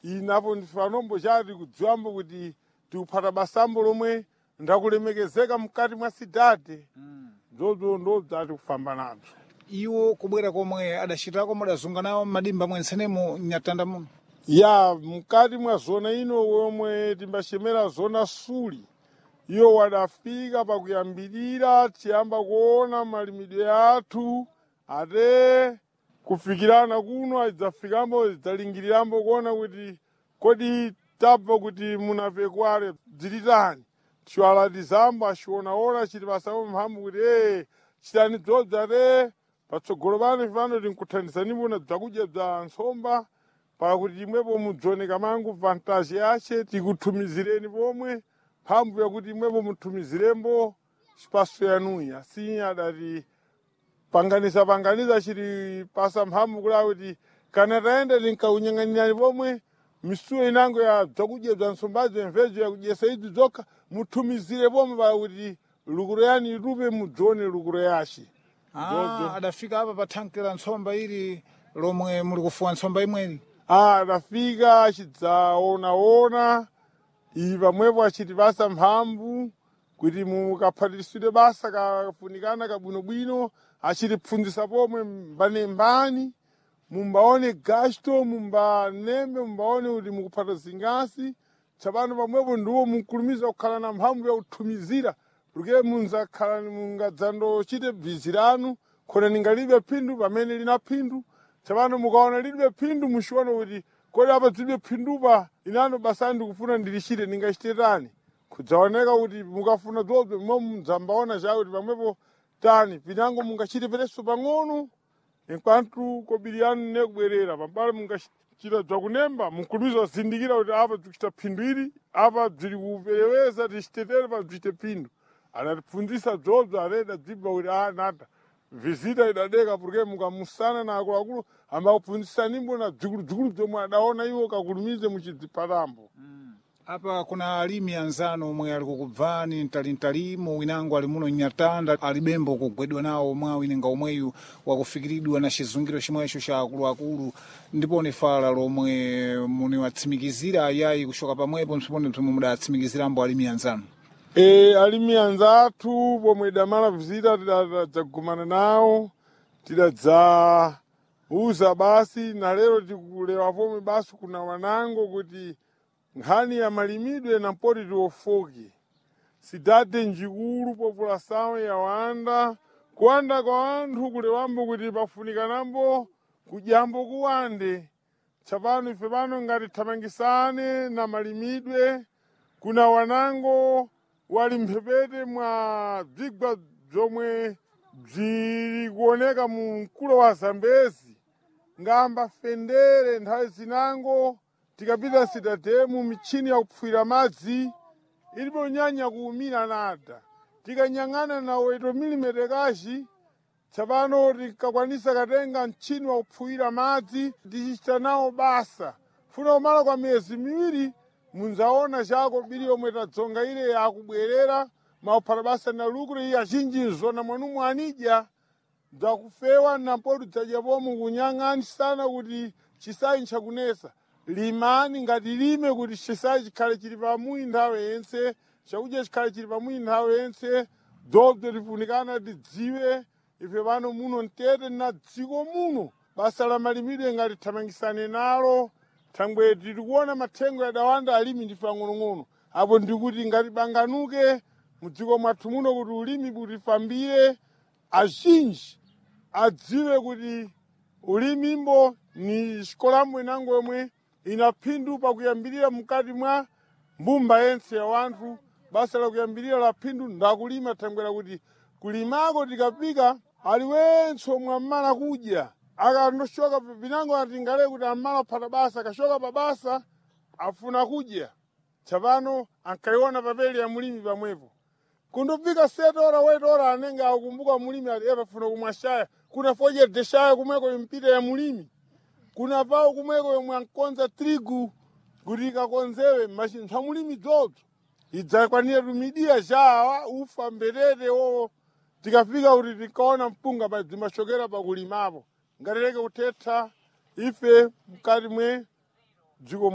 inapo ndifanombo chati kudziwambo kuti tiuphata basambo lomwe ndakulemekezeka mkati mwa sidade zozo ndo zati kufamba nazo. Iwo kubwera komwe adachitako mudazunga nawo madimba mwensenemo Nyatanda muno ya mkati mwa zona ino womwe timbachemera zona suli iyo wadafika pakuyambirira tiyamba kuona malimidwe athu ate kufikirana kuno adzafikambo idzalingirirambo kuona kuti kodi tabva kuti munapekwale dzilitani chiwala tizambo achionaona chiti pasamo mphamvu kuti chitani dzodza te patsogolo pano pano tinkuthandizanipo na dzakudya bza nsomba pakuti imwepo mudzoneka mangu vantaji yace tikuthumizireni pomwe mphamvu yakuti imwepo muthumizirembo chipaso yanuyi asi adati panganiza chiri pasa mphamvu kula kuti kana taenda tinkaunyang'anirani pomwe misuwo inango ya dzakudya bza nsombazo emvezo yakudyesa idzi dzokha muthumizire pomwe pakuti lukuro yani itupe mudzone lukuro yace. Adafika apa pa thanki la nsomba ili lomwe muli kufuwa nsomba imweni adafika achidzaonaona iyi pamwepo achitipasa mphamvu kuti mukaphatisire basa kafunikana kabwinobwino achitipfunzisa pomwe mbanembani mumbaone gasto mumbanembe mumbaone kuti mukuphata zingasi tsapano pamwepo ndiwo mukulumiza kukhala na mphamvu ya kuthumizira porque munzakhala mungadzandochite bvizi lanu khona ningalibe phindu pamene lina phindu tsapano mukaona lilibe phindu mushiona kuti kodi apa zilibe phindupa inano basa ndikufuna ndilichite ningachititani kudzaoneka kuti mukafuna dzobve mmo mudzambaona chawo kuti pamwepo tani pinango mungachite pereso pang'ono enquanto kobiri yanu nekubwerera pambale mungachita dzakunemba mukulumiza zindikira kuti apa zikuchita phindu ili apa zili kupereweza tichitetere pa zichite phindu anatipfunzisa dzobve areda dzibva kuti nata vizita idadeka porque mukamusana na akuluakulu ambakupfunzisanimbo na dzikulu zomwe adaona iwo kakulumize muchidzipatambo. Apa kuna alimi anzano omwe ali kukubvani ntalintalimo winango ali muno Nyatanda alibembo kugwedwa nawo mwa winenga omweyu wakufikiridwa na chizungiro chimwecho cha akuluakulu ndipo nefala lomwe muni watsimikizira ayayi kushoka pamwepo msipone mtumwe mudatsimikiziramo alimi anzano. Alimi anzathu pomwe idamala vizita tidadzagumana nawo tidadzauza basi na lero tikulewa pomwe basi kuna wanango kuti nkhani ya malimidwe na mpoti tiofoke sidade njikulu populasawo ya wanda kuwanda kwa anthu kulewambo kuti pafunikanambo kudyambo kuwande tsapano ife pano ngati thamangisane na malimidwe kuna wanango wali mphepete mwa bzigwa bzomwe bzili kuoneka mu mkulo wa Zambezi ngamba fendere nthawi zinango tikapita sidademu michini ya kupfuira madzi ilipo nyanya kuumira nada tikanyang'ana na 8 mm kashi tsapano tikakwanisa katenga mchini wa kupfuira madzi tichichita nawo basa funa umala kwa miyezi miwiri munzaona chako bili yomwe tadzonga ile yakubwerera mauphata basa na lukulu iyi achinji nzona mwanu mwanidya dzakufewa na mpoti dzadya pomwe kunyang'anisana kuti chisayi nchakunesa limani ngati lime kuti chisayi chikhale chili pamuyi nthawi yense chakudya chikhale chili pamuyi nthawi yense dzobzo tifunikana tidziwe ife pano muno mtete na dziko muno basa la malimidwe ngati thamangisane nalo thangwe tikuona mathengo yadawanda alimi ndife ang'onong'ono apo ndikuti ngati banganuke mudziko mwathu muno kuti ulimi butifambire azhinji adziwe kuti ulimimbo ni xikolambo inango yomwe ina phindu pakuyambirira mukati mwa mbumba yense ya wanthu basa la kuyambirira la phindu ndakulima thangwera kuti kulimako tikapika aliwenso mwammala kudya akandoshoka pinango atingale kuti amala phata basa akashoka pa basa afuna kudya tsapano ankaiona papeli ya mulimi pamwepo kundopika 7 ora 8 ora anenge akukumbuka mulimi ati pafuna kumwashaya kuna foje deshaya kumweko impita ya mulimi kuna pao kumweko yomwe ankonza trigu kuti ikakonzewe machintha mulimi dzobzo idzakwanira tumidia chawa ufa mberete wo tikafika kuti tikaona mpunga pa dzimashokera pakulimapo ngatileke kuthetha ife mkati mwe dziko